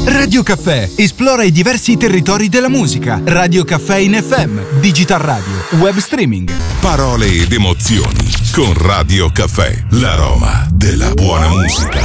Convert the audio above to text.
Radio Caffè esplora i diversi territori della musica. Radio Caffè in FM, digital radio, web streaming. Parole ed emozioni con Radio Caffè, l'aroma della buona musica.